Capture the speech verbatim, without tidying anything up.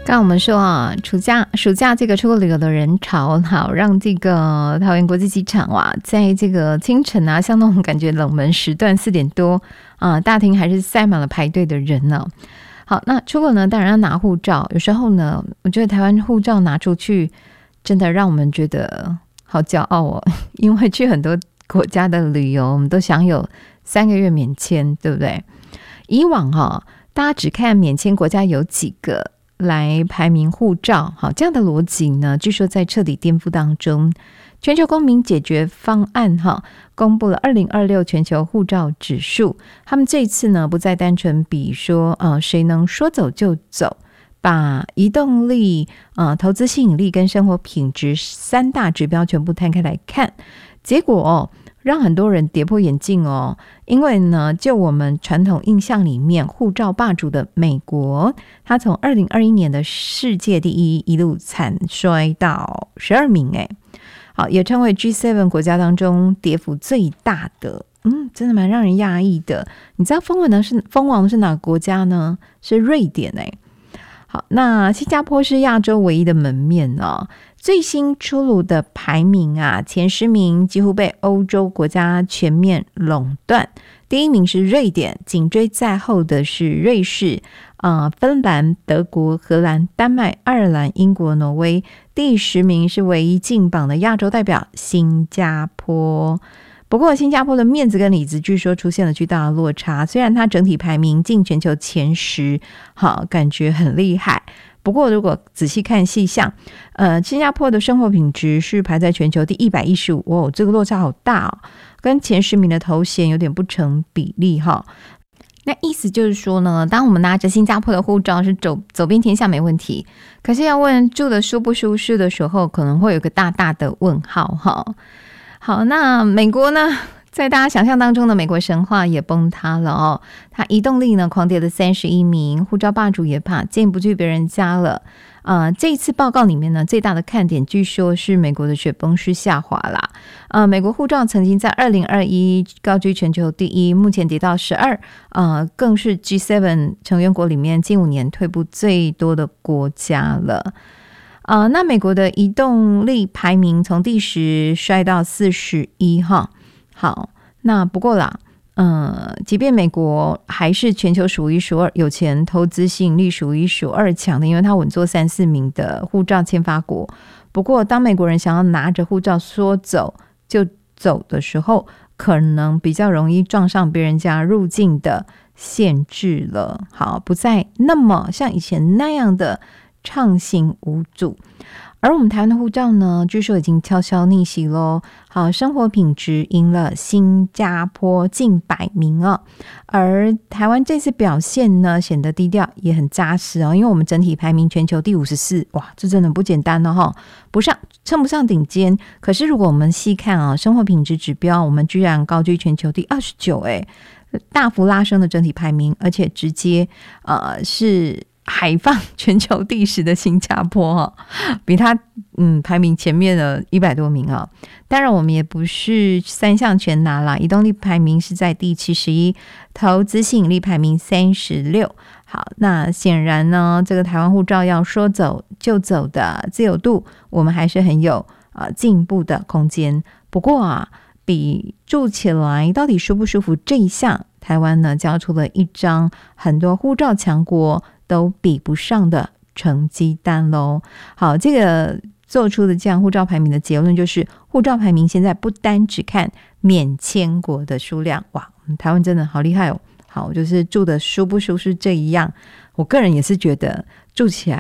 刚刚我们说啊，暑假暑假这个出国旅游的人潮，好让这个桃园国际机场哇，在这个清晨啊，像那种感觉冷门时段四点多啊，大厅还是塞满了排队的人呢。好，那出国呢，当然要拿护照。有时候呢，我觉得台湾护照拿出去，真的让我们觉得好骄傲哦，因为去很多国家的旅游，我们都享有三个月免签，对不对？以往哈、哦，大家只看免签国家有几个来排名护照，好，这样的逻辑呢，据说在彻底颠覆当中。全球公民解决方案哈公布了二零二六全球护照指数，他们这一次呢不再单纯比说呃谁能说走就走，把移动力、呃投资吸引力跟生活品质三大指标全部摊开来看，结果哦让很多人跌破眼镜哦，因为呢，就我们传统印象里面，护照霸主的美国，它从二零二一年的世界第一一路惨衰到十二名，哎，好，也成为 G 七 国家当中跌幅最大的，嗯，真的蛮让人讶异的。你知道封王的是封王的是哪个国家呢？是瑞典，哎。好，那新加坡是亚洲唯一的门面哦。最新出炉的排名啊，前十名几乎被欧洲国家全面垄断。第一名是瑞典，紧追在后的是瑞士、呃、芬兰、德国、荷兰、丹麦、爱尔兰、英国、挪威。第十名是唯一进榜的亚洲代表新加坡。不过新加坡的面子跟里子据说出现了巨大的落差，虽然它整体排名进全球前十，好，感觉很厉害。不过如果仔细看细项，呃，新加坡的生活品质是排在全球第一百一十五，哦，这个落差好大哦，跟前十名的头衔有点不成比例哈。那意思就是说呢，当我们拿着新加坡的护照是走走遍天下没问题，可是要问住的舒不舒适的时候，可能会有个大大的问号哈。好，那美国呢，在大家想象当中的美国神话也崩塌了哦。它移动力呢狂跌了三十一名，护照霸主也怕进不去别人家了。呃，这一次报告里面呢，最大的看点据说是美国的雪崩式下滑啦。呃，美国护照曾经在二零二一高居全球第一，目前跌到十二，呃，更是 G 七 成员国里面近五年退步最多的国家了。呃，那美国的移动力排名从第十摔到四十一哈。好，那不过啦，呃，即便美国还是全球数一数二有钱，投资吸引力数一数二强的，因为它稳坐三四名的护照签发国。不过，当美国人想要拿着护照说走就走的时候，可能比较容易撞上别人家入境的限制了。好，不再那么像以前那样的畅行无阻。而我们台湾的护照呢，据说已经悄悄逆袭咯。好，生活品质赢了新加坡近百名哦。而台湾这次表现呢，显得低调也很扎实哦，因为我们整体排名全球第五十四，哇，这真的不简单哦哈，不上称不上顶尖。可是如果我们细看啊、哦，生活品质指标，我们居然高居全球第二十九，哎，大幅拉升的整体排名，而且直接呃是海放全球第十的新加坡、哦、比他嗯排名前面的一百多名、哦、当然我们也不是三项全拿啦，移动力排名是在第七十一，投资吸引力排名三十六。好，那显然呢，这个台湾护照要说走就走的自由度，我们还是很有呃进步的空间。不过啊，比住起来到底舒不舒服这一项，台湾呢交出了一张很多护照强国都比不上的成绩单咯。好，这个做出的这样护照排名的结论就是，护照排名现在不单只看免签国的数量，哇，台湾真的好厉害哦。好，就是住的舒不舒适这一样，我个人也是觉得住起来